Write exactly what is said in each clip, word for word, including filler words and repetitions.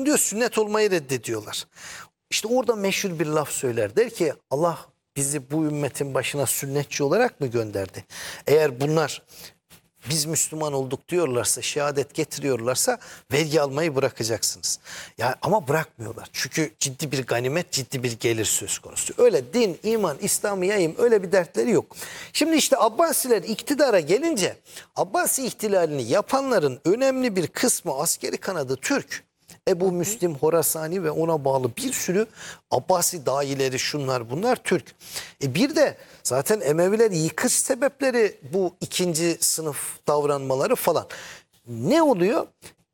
zaman diyor sünnet olmayı reddediyorlar. İşte orada meşhur bir laf söyler. Der ki Allah bizi bu ümmetin başına sünnetçi olarak mı gönderdi? Eğer bunlar biz Müslüman olduk diyorlarsa, şehadet getiriyorlarsa vergi almayı bırakacaksınız. Yani ama bırakmıyorlar. Çünkü ciddi bir ganimet, ciddi bir gelir söz konusu. Öyle din, iman, İslam'ı yayayım öyle bir dertleri yok. Şimdi işte Abbasiler iktidara gelince Abbasi ihtilalini yapanların önemli bir kısmı askeri kanadı Türk. Ebu Müslim Horasani ve ona bağlı bir sürü Abbasi dahileri şunlar bunlar Türk. E bir de zaten Emeviler yıkış sebepleri bu ikinci sınıf davranmaları falan. Ne oluyor?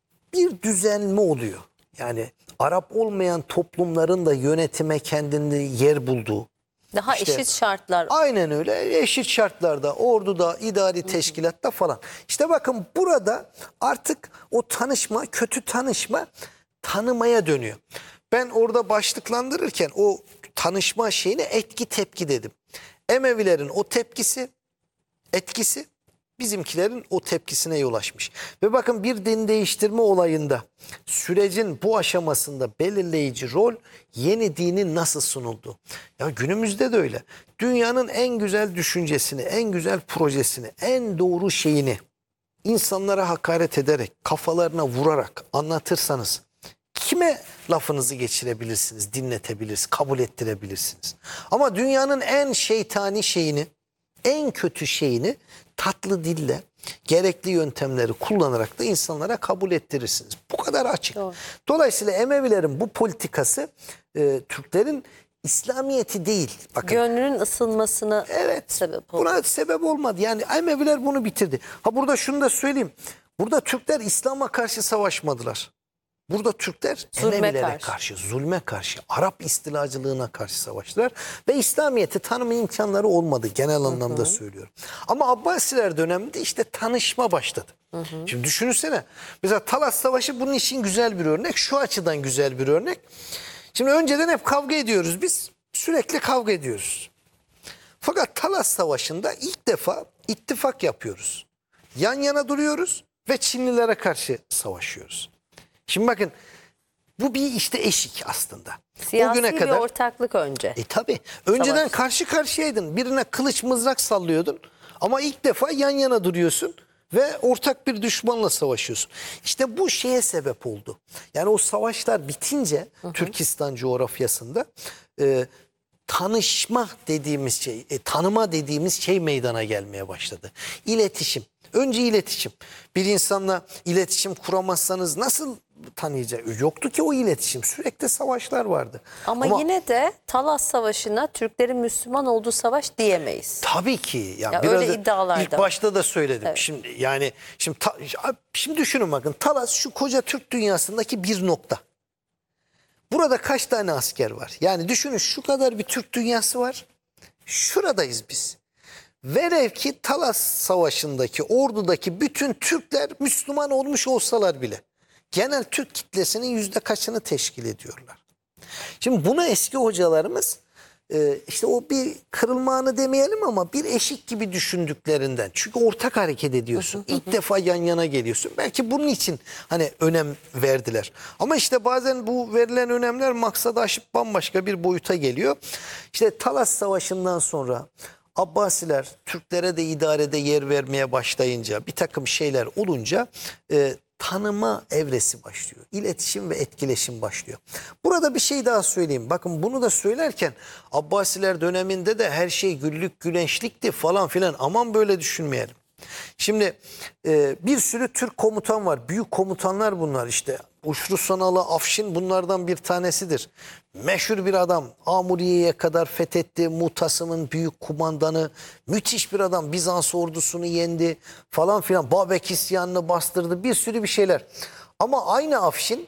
Bir düzenleme oluyor. Yani Arap olmayan toplumların da yönetime kendini yer bulduğu. Daha İşte, eşit şartlar. Aynen öyle, eşit şartlarda, orduda, idari teşkilatta falan. İşte bakın burada artık o tanışma, kötü tanışma tanımaya dönüyor. Ben orada başlıklandırırken o tanışma şeyine etki tepki dedim. Emevilerin o tepkisi, etkisi bizimkilerin o tepkisine yol açmış. Ve bakın bir din değiştirme olayında sürecin bu aşamasında belirleyici rol yeni dinin nasıl sunulduğu. Ya günümüzde de öyle. Dünyanın en güzel düşüncesini, en güzel projesini, en doğru şeyini insanlara hakaret ederek, kafalarına vurarak anlatırsanız kime lafınızı geçirebilirsiniz, dinletebilirsiniz, kabul ettirebilirsiniz. Ama dünyanın en şeytani şeyini, en kötü şeyini tatlı dille, gerekli yöntemleri kullanarak da insanlara kabul ettirirsiniz. Bu kadar açık. Doğru. Dolayısıyla Emevilerin bu politikası e, Türklerin İslamiyeti değil. Bakın, Gönlünün ısınmasına evet, sebep oldu. buna sebep olmadı. Yani Emeviler bunu bitirdi. Ha burada şunu da söyleyeyim. Burada Türkler İslam'a karşı savaşmadılar. Burada Türkler Zulme Emevilere karşı. karşı, zulme karşı, Arap istilacılığına karşı savaştılar. Ve İslamiyet'i tanıma imkanları olmadı genel anlamda hı hı. söylüyorum. Ama Abbasiler döneminde işte tanışma başladı. Hı hı. Şimdi düşünsene. Mesela Talas Savaşı bunun için güzel bir örnek. Şu açıdan güzel bir örnek. Şimdi önceden hep kavga ediyoruz biz. Sürekli kavga ediyoruz. Fakat Talas Savaşı'nda ilk defa ittifak yapıyoruz. Yan yana duruyoruz ve Çinlilere karşı savaşıyoruz. Şimdi bakın bu bir işte eşik aslında. Siyasi o güne bir kadar, ortaklık önce. E tabi. Önceden Savaş. karşı karşıyaydın. Birine kılıç mızrak sallıyordun. Ama ilk defa yan yana duruyorsun ve ortak bir düşmanla savaşıyorsun. İşte bu şeye sebep oldu. Yani o savaşlar bitince hı hı. Türkistan coğrafyasında e, tanışma dediğimiz şey, e, tanıma dediğimiz şey meydana gelmeye başladı. İletişim. Önce iletişim. Bir insanla iletişim kuramazsanız nasıl tanıyacak? Yoktu ki o iletişim. Sürekli savaşlar vardı. Ama, Ama yine de Talas Savaşı'na Türklerin Müslüman olduğu savaş diyemeyiz. Tabii ki. Ya ya biraz öyle iddialar ilk da başta da söyledim. Evet. Şimdi yani şimdi ta, şimdi düşünün bakın. Talas şu koca Türk dünyasındaki bir nokta. Burada kaç tane asker var? Yani düşünün şu kadar bir Türk dünyası var. Şuradayız biz. Velev ki Talas Savaşı'ndaki ordudaki bütün Türkler Müslüman olmuş olsalar bile genel Türk kitlesinin yüzde kaçını teşkil ediyorlar. Şimdi bunu eski hocalarımız e, işte o bir kırılma anı demeyelim ama bir eşik gibi düşündüklerinden. Çünkü ortak hareket ediyorsun. İlk defa yan yana geliyorsun. Belki bunun için hani önem verdiler. Ama işte bazen bu verilen önemler maksadı aşıp bambaşka bir boyuta geliyor. İşte Talas Savaşı'ndan sonra Abbasiler Türklere de idarede yer vermeye başlayınca, bir takım şeyler olunca e, tanıma evresi başlıyor. İletişim ve etkileşim başlıyor. Burada bir şey daha söyleyeyim. Bakın bunu da söylerken Abbasiler döneminde de her şey güllük güneşlikti falan filan. Aman böyle düşünmeyelim. Şimdi e, bir sürü Türk komutan var. Büyük komutanlar bunlar işte. Uşru Sonalı Afşin bunlardan bir tanesidir. Meşhur bir adam. Amuriye'ye kadar fethetti. Mutasım'ın büyük kumandanı. Müthiş bir adam. Bizans ordusunu yendi falan filan. Babek isyanını bastırdı. Bir sürü bir şeyler. Ama aynı Afşin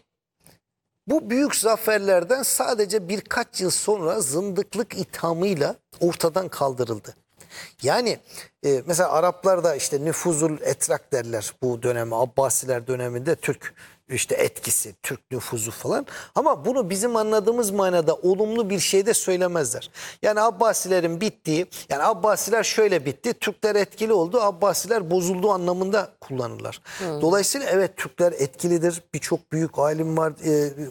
bu büyük zaferlerden sadece birkaç yıl sonra zındıklık ithamıyla ortadan kaldırıldı. Yani e, mesela Araplar da işte nüfuzul etrak derler bu dönemi, Abbasiler döneminde Türk işte etkisi, Türk nüfuzu falan. Ama bunu bizim anladığımız manada olumlu bir şey de söylemezler. Yani Abbasilerin bittiği, yani Abbasiler şöyle bitti, Türkler etkili oldu, Abbasiler bozuldu anlamında kullanırlar. Hmm. Dolayısıyla evet Türkler etkilidir, birçok büyük alim var, e,